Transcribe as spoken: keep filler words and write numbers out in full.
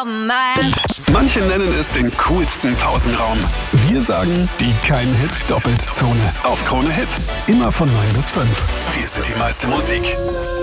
Manche nennen es den coolsten Pausenraum. Wir sagen die Kein-Hit-Doppelzone auf Krone Hit. Immer von neun bis fünf. Wir sind die meiste Musik.